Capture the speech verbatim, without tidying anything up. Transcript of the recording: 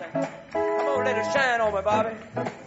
Come on, let it shine on me, Bobby.